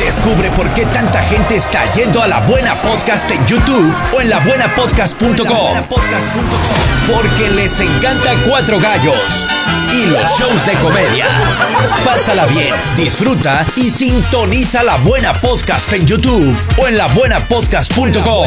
Descubre por qué tanta gente está yendo a La Buena Podcast en YouTube o en labuenapodcast.com. Porque les encanta Cuatro Gallos y los shows de comedia. Pásala bien, disfruta y sintoniza La Buena Podcast en YouTube o en labuenapodcast.com.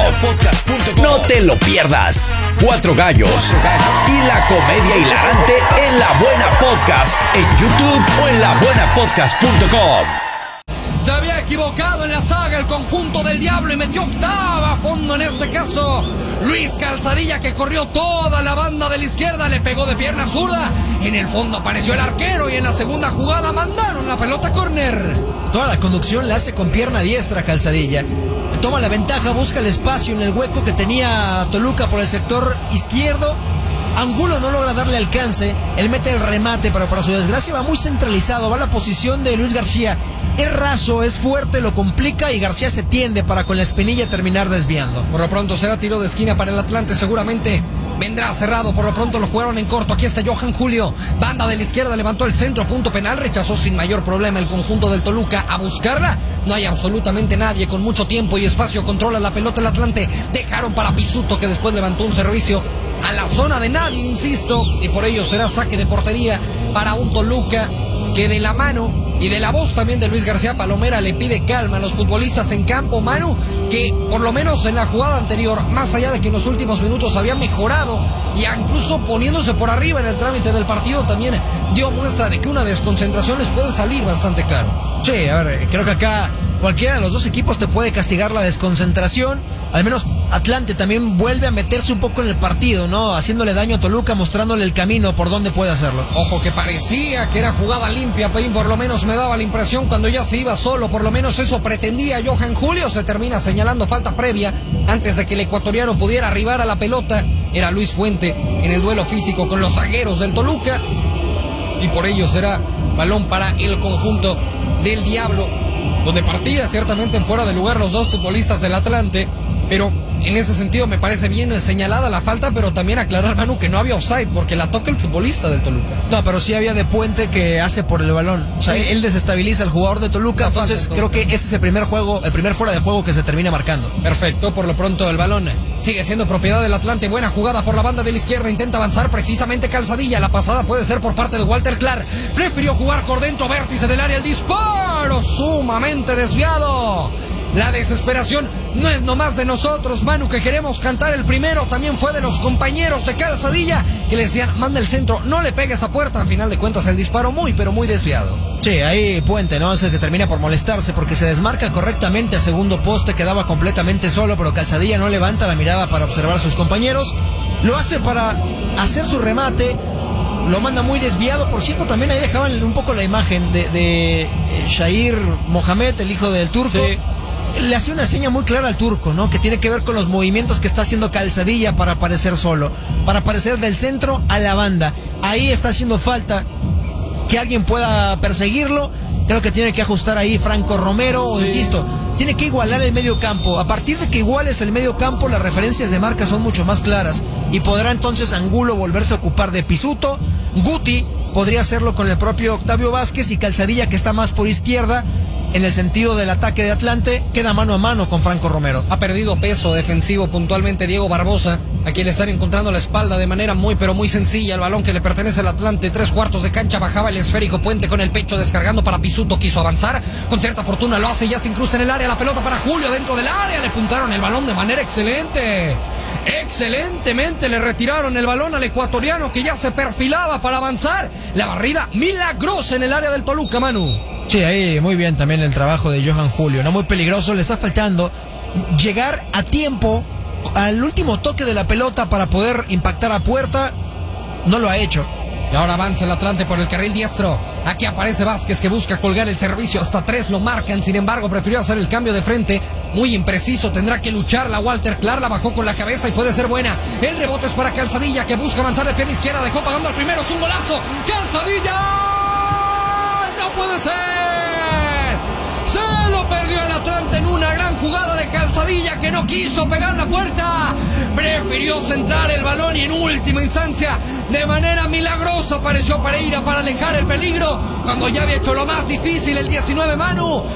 No te lo pierdas. Cuatro Gallos y la comedia hilarante en La Buena Podcast en YouTube o en labuenapodcast.com. Se había equivocado en la saga el conjunto del Diablo y metió octava a fondo en este caso. Luis Calzadilla, que corrió toda la banda de la izquierda, le pegó de pierna zurda. En el fondo apareció el arquero y en la segunda jugada mandaron la pelota a córner. Toda la conducción la hace con pierna diestra Calzadilla. Toma la ventaja, busca el espacio en el hueco que tenía Toluca por el sector izquierdo. Angulo no logra darle alcance, él mete el remate, pero para su desgracia va muy centralizado, va a la posición de Luis García. Es raso, es fuerte, lo complica y García se tiende para con la espinilla terminar desviando. Por lo pronto será tiro de esquina para el Atlante, seguramente vendrá cerrado, por lo pronto lo jugaron en corto. Aquí está Johan Julio, banda de la izquierda, levantó el centro, punto penal, rechazó sin mayor problema el conjunto del Toluca a buscarla. No hay absolutamente nadie, con mucho tiempo y espacio controla la pelota el Atlante. Dejaron para Pisuto, que después levantó un servicio a la zona de nadie, insisto, y por ello será saque de portería para un Toluca que de la mano y de la voz también de Luis García Palomera le pide calma a los futbolistas en campo. Manu, que por lo menos en la jugada anterior, más allá de que en los últimos minutos había mejorado y incluso poniéndose por arriba en el trámite del partido, también dio muestra de que una desconcentración les puede salir bastante caro. Sí, a ver, creo que acá cualquiera de los dos equipos te puede castigar la desconcentración. Al menos Atlante también vuelve a meterse un poco en el partido, ¿no? Haciéndole daño a Toluca, mostrándole el camino por donde puede hacerlo. Ojo, que parecía que era jugada limpia, Peín, por lo menos me daba la impresión cuando ya se iba solo, por lo menos eso pretendía Johan Julio. Se termina señalando falta previa antes de que el ecuatoriano pudiera arribar a la pelota. Era Luis Fuente en el duelo físico con los zagueros del Toluca y por ello será balón para el conjunto del Diablo, donde partía ciertamente en fuera de lugar los dos futbolistas del Atlante, pero en ese sentido me parece bien señalada la falta, pero también aclarar, Manu, que no había offside porque la toca el futbolista del Toluca. No, pero sí había de Puente que hace por el balón. O sea, sí, él desestabiliza al jugador de Toluca, entonces creo que ese es el primer fuera de juego que se termina marcando. Perfecto, por lo pronto el balón sigue siendo propiedad del Atlante. Buena jugada por la banda de la izquierda, intenta avanzar precisamente Calzadilla. La pasada puede ser por parte de Walter Clark. Prefirió jugar por dentro, vértice del área, el disparo sumamente desviado. La desesperación no es nomás de nosotros, Manu, que queremos cantar el primero. También fue de los compañeros de Calzadilla que le decían, manda el centro, no le pegue esa puerta. A final de cuentas el disparo muy, pero muy desviado. Sí, ahí Puente, ¿no? Es el que termina por molestarse porque se desmarca correctamente a segundo poste, quedaba completamente solo, pero Calzadilla no levanta la mirada para observar a sus compañeros. Lo hace para hacer su remate, lo manda muy desviado. Por cierto, también ahí dejaban un poco la imagen de Shair Mohamed, el hijo del turco. Sí. Le hace una seña muy clara al turco, ¿no? Que tiene que ver con los movimientos que está haciendo Calzadilla para aparecer solo, para aparecer del centro a la banda. Ahí está haciendo falta que alguien pueda perseguirlo. Creo que tiene que ajustar ahí Franco Romero, sí. Insisto, tiene que igualar el medio campo. A partir de que iguales el medio campo, las referencias de marca son mucho más claras y podrá entonces Angulo volverse a ocupar de Pisuto. Guti podría hacerlo con el propio Octavio Vázquez, y Calzadilla, que está más por izquierda en el sentido del ataque de Atlante, queda mano a mano con Franco Romero. Ha perdido peso defensivo puntualmente Diego Barbosa, a quien le están encontrando la espalda de manera muy pero muy sencilla. El balón que le pertenece al Atlante, 3/4 de cancha, bajaba el esférico Puente con el pecho descargando para Pisuto, quiso avanzar, con cierta fortuna lo hace, ya se incrusta en el área, la pelota para Julio dentro del área, le puntaron el balón de manera excelente. Excelentemente le retiraron el balón al ecuatoriano, que ya se perfilaba para avanzar. La barrida milagrosa en el área del Toluca, Manu. Sí, ahí muy bien también el trabajo de Johan Julio, no muy peligroso, le está faltando llegar a tiempo al último toque de la pelota para poder impactar a puerta, no lo ha hecho. Y ahora avanza el Atlante por el carril diestro. Aquí aparece Vázquez, que busca colgar el servicio, hasta 3 lo marcan, sin embargo prefirió hacer el cambio de frente, muy impreciso, tendrá que luchar la Walter Clark, la bajó con la cabeza y puede ser buena. El rebote es para Calzadilla, que busca avanzar de pierna izquierda, dejó pagando al primero, es un golazo. ¡Calzadilla! ¡No puede ser! Se lo perdió el Atlante en una gran jugada de Calzadilla, que no quiso pegar la puerta, prefirió centrar el balón y en última instancia, de manera milagrosa, apareció Pereira para alejar el peligro, cuando ya había hecho lo más difícil el 19, Manu.